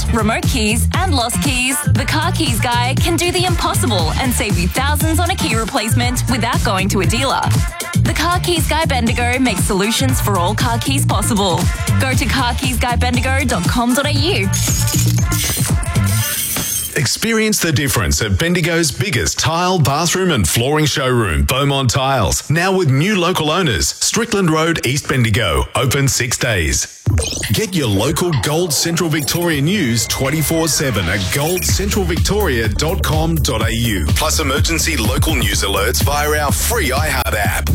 remote keys and lost keys, the Car Keys Guy can do the impossible and save you thousands on a key replacement without going to a dealer. The Car Keys Guy Bendigo makes solutions for all car keys possible. Go to carkeysguybendigo.com.au. Experience the difference at Bendigo's biggest tile, bathroom and flooring showroom, Beaumont Tiles. Now with new local owners, Strickland Road, East Bendigo, open 6 days. Get your local Gold Central Victoria news 24/7 at goldcentralvictoria.com.au. Plus emergency local news alerts via our free iHeart app.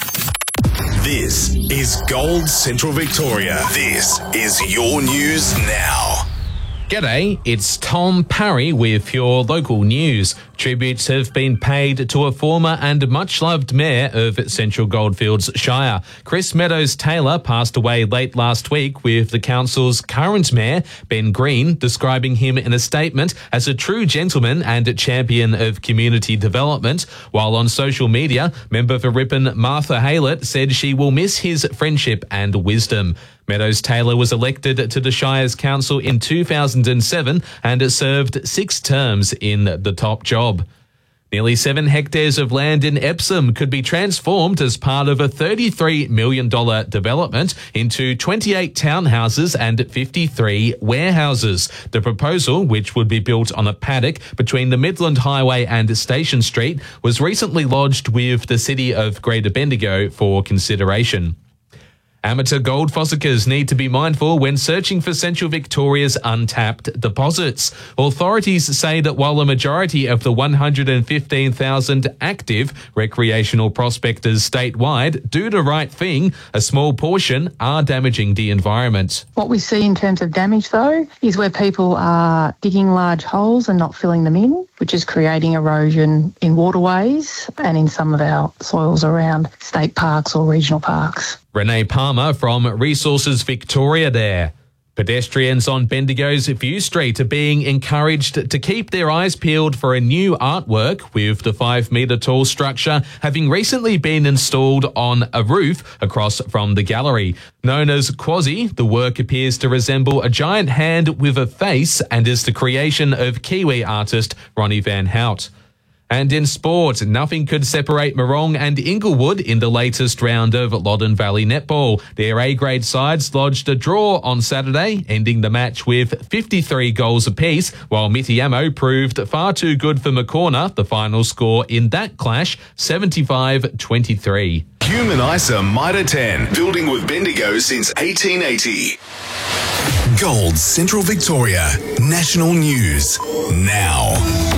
This is Gold Central Victoria. This is your news now. G'day, it's Tom Parry with your local news. Tributes have been paid to a former and much-loved mayor of Central Goldfields Shire. Chris Meadows-Taylor passed away late last week, with the council's current mayor, Ben Green, describing him in a statement as a true gentleman and a champion of community development. While on social media, member for Ripon Martha Haylett said she will miss his friendship and wisdom. Meadows-Taylor was elected to the Shire's council in 2007 and served 6 terms in the top job. Nearly 7 hectares of land in Epsom could be transformed as part of a $33 million development into 28 townhouses and 53 warehouses. The proposal, which would be built on a paddock between the Midland Highway and Station Street, was recently lodged with the City of Greater Bendigo for consideration. Amateur gold fossickers need to be mindful when searching for Central Victoria's untapped deposits. Authorities say that while a majority of the 115,000 active recreational prospectors statewide do the right thing, a small portion are damaging the environment. What we see in terms of damage, though, is where people are digging large holes and not filling them in, which is creating erosion in waterways and in some of our soils around state parks or regional parks. Renee Palmer from Resources Victoria there. Pedestrians on Bendigo's View Street are being encouraged to keep their eyes peeled for a new artwork, with the 5-metre tall structure having recently been installed on a roof across from the gallery. Known as Quasi, the work appears to resemble a giant hand with a face and is the creation of Kiwi artist Ronnie Van Hout. And in sport, nothing could separate Morong and Inglewood in the latest round of Loddon Valley Netball. Their A-grade sides lodged a draw on Saturday, ending the match with 53 goals apiece, while Mitiamo proved far too good for Macorna. The final score in that clash, 75-23. Human ISA Mitre 10, building with Bendigo since 1880. Gold Central Victoria, national news now.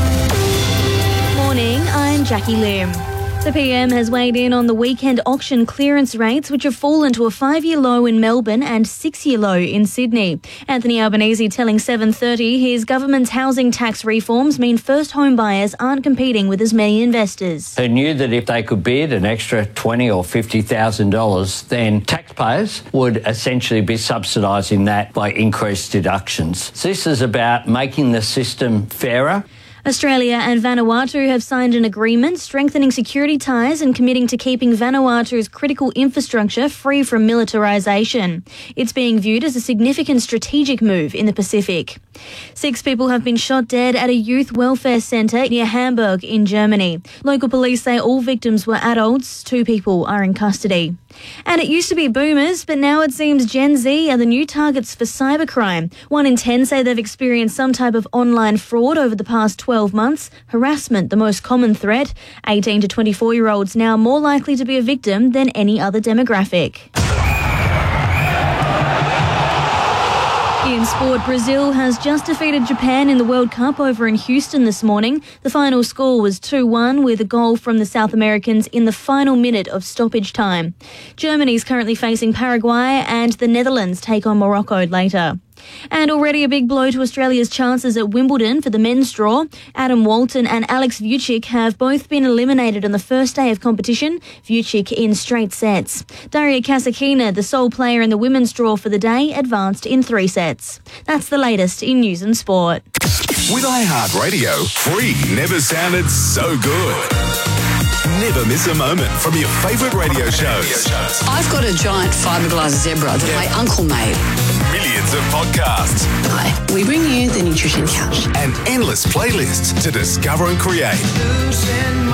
Morning, I'm Jackie Lim. The PM has weighed in on the weekend auction clearance rates, which have fallen to a 5-year low in Melbourne and 6-year low in Sydney. Anthony Albanese telling 7:30 his government's housing tax reforms mean first home buyers aren't competing with as many investors. They knew that if they could bid an extra $20,000 or $50,000, then taxpayers would essentially be subsidising that by increased deductions. So this is about making the system fairer. Australia and Vanuatu have signed an agreement strengthening security ties and committing to keeping Vanuatu's critical infrastructure free from militarisation. It's being viewed as a significant strategic move in the Pacific. 6 people have been shot dead at a youth welfare centre near Hamburg in Germany. Local police say all victims were adults. 2 people are in custody. And it used to be boomers, but now it seems Gen Z are the new targets for cybercrime. 1 in 10 say they've experienced some type of online fraud over the past 12 months. Harassment, the most common threat. 18 to 24-year-olds now more likely to be a victim than any other demographic. In sport, Brazil has just defeated Japan in the World Cup over in Houston this morning. The final score was 2-1 with a goal from the South Americans in the final minute of stoppage time. Germany is currently facing Paraguay and the Netherlands take on Morocco later. And already a big blow to Australia's chances at Wimbledon for the men's draw. Adam Walton and Alex Vucic have both been eliminated on the first day of competition, Vucic in straight sets. Daria Kasatkina, the sole player in the women's draw for the day, advanced in 3 sets. That's the latest in news and sport. With iHeartRadio, free never sounded so good. Never miss a moment from your favourite radio shows. I've got a giant fiberglass zebra that my uncle made. Millions of podcasts. Hi, we bring you Nutrition Couch. And endless playlists to discover and create.